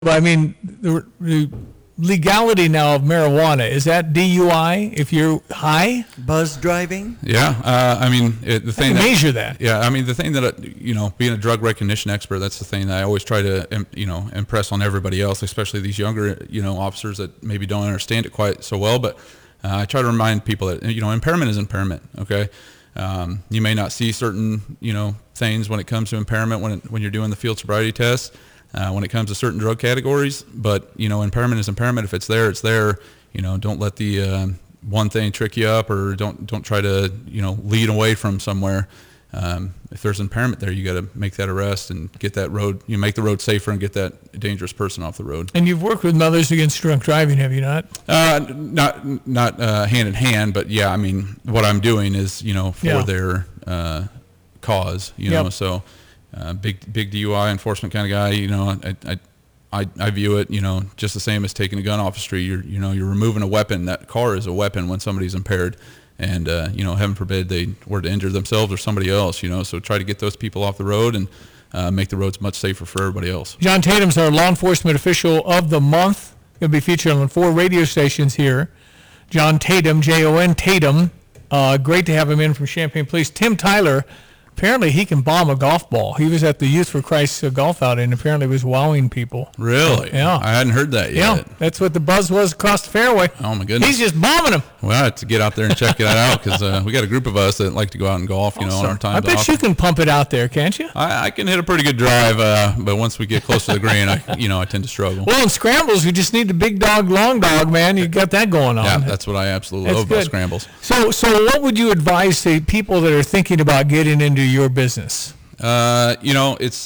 But I mean, the legality now of marijuana, is that DUI if you're high? Buzz driving? Yeah. I mean, the thing measure that. Yeah. I mean, the thing that, being a drug recognition expert, that's the thing that I always try to, impress on everybody else, especially these younger, officers that maybe don't understand it quite so well. But I try to remind people that, impairment is impairment. Okay. You may not see certain, things when it comes to impairment when you're doing the field sobriety test. When it comes to certain drug categories, but impairment is impairment. If it's there, it's there. Don't let the one thing trick you up, or don't try to lead away from somewhere. If there's impairment there, you got to make that arrest and get that road. Make the road safer and get that dangerous person off the road. And you've worked with Mothers Against Drunk Driving, have you not? Not hand in hand, but yeah. I mean, what I'm doing is for their cause. So. Big DUI enforcement kind of guy. I view it, just the same as taking a gun off the street. You're removing a weapon. That car is a weapon when somebody's impaired, and heaven forbid they were to injure themselves or somebody else. So try to get those people off the road and make the roads much safer for everybody else. John Tatum's our law enforcement official of the month. He'll be featured on 4 radio stations here. John Tatum, Jon Tatum. Great to have him in from Champaign Police. Tim Tyler. Apparently, he can bomb a golf ball. He was at the Youth for Christ golf outing, and apparently was wowing people. Really? Yeah. I hadn't heard that yet. Yeah, that's what the buzz was across the fairway. Oh, my goodness. He's just bombing them. Well, I have to get out there and check that out, because we got a group of us that like to go out and golf, on our time. I bet you can pump it out there, can't you? I can hit a pretty good drive, but once we get close to the green, I tend to struggle. Well, in scrambles, you just need the big dog, long dog, man. You got that going on. Yeah, that's what I absolutely love about scrambles. So what would you advise to people that are thinking about getting into your business? It's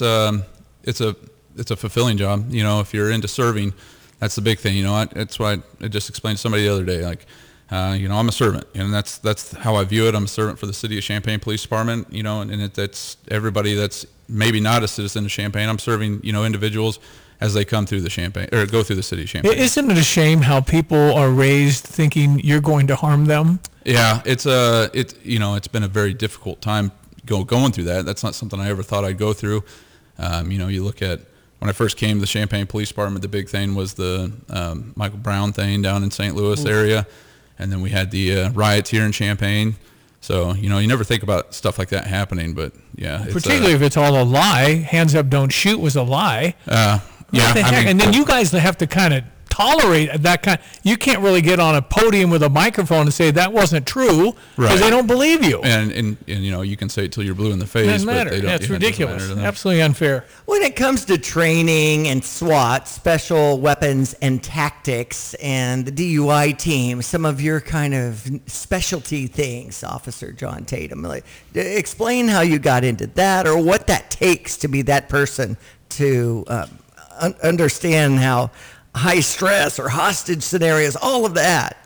a fulfilling job. If you're into serving, that's the big thing. That's why I just explained to somebody the other day. Like, I'm a servant, and that's how I view it. I'm a servant for the City of Champaign Police Department. And that's everybody that's maybe not a citizen of Champaign. I'm serving individuals as they come through the Champaign or go through the city of Champaign. Isn't it a shame how people are raised thinking you're going to harm them? Yeah, it's been a very difficult time going through that. That's not something I ever thought I'd go through. You look at when I first came to the Champaign Police Department, the big thing was the Michael Brown thing down in St. Louis area, and then we had the riots here in Champaign. So you never think about stuff like that happening, but yeah, particularly if it's all a lie. Hands up, don't shoot was a lie. And then you guys have to kind of tolerate that kind. You can't really get on a podium with a microphone and say that wasn't true, because they don't believe you. And you can say it till you're blue in the face. Doesn't matter. But they don't. That's ridiculous. Absolutely unfair. When it comes to training and SWAT, special weapons and tactics, and the DUI team, some of your kind of specialty things, Officer John Tatum, explain how you got into that, or what that takes to be that person to understand how high stress or hostage scenarios, all of that.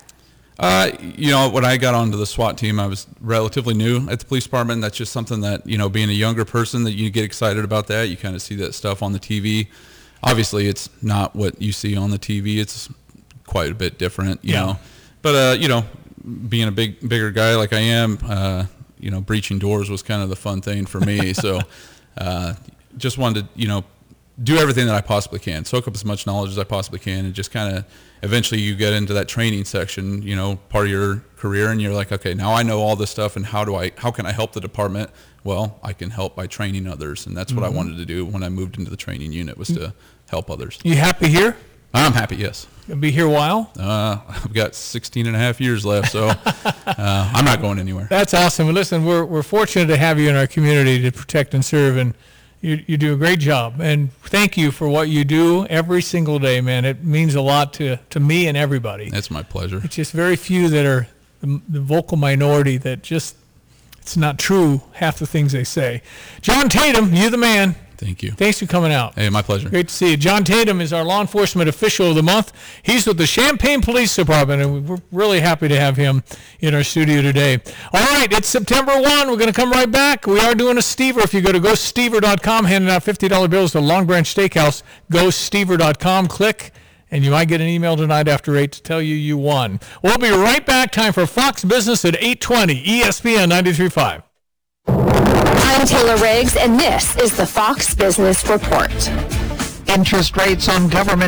When I got onto the SWAT team, I was relatively new at the police department. That's just something that, being a younger person, that you get excited about that. You kind of see that stuff on the TV. Obviously, it's not what you see on the TV. It's quite a bit different, you know. But, being a bigger guy like I am, breaching doors was kind of the fun thing for me. So just wanted to, do everything that I possibly can, soak up as much knowledge as I possibly can, and just kind of eventually you get into that training section, part of your career, and you're like, okay, now I know all this stuff, and how can I help the department? Well, I can help by training others, and that's what I wanted to do when I moved into the training unit, was to help others. You happy here? I'm happy, yes. You'll be here a while? I've got 16 and a half years left, so I'm not going anywhere. That's awesome. Well, listen, we're fortunate to have you in our community to protect and serve, and you do a great job, and thank you for what you do every single day, man. It means a lot to me and everybody. It's my pleasure. It's just very few that are the vocal minority that just, it's not true, half the things they say. John Tatum, you the man. Thank you. Thanks for coming out. Hey, my pleasure. Great to see you. John Tatum is our law enforcement official of the month. He's with the Champaign Police Department, and we're really happy to have him in our studio today. All right, it's September 1. We're going to come right back. We are doing a Stever. If you go to GoStever.com, handing out $50 bills to Long Branch Steakhouse, GoStever.com, click, and you might get an email tonight after 8 to tell you won. We'll be right back. Time for Fox Business at 8:20, ESPN 93.5. I'm Taylor Riggs, and this is the Fox Business Report. interest rates on government